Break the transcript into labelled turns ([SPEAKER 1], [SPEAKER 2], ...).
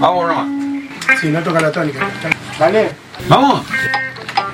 [SPEAKER 1] Vamos nomás.
[SPEAKER 2] Si no toca la tónica. Dale.
[SPEAKER 1] Vamos.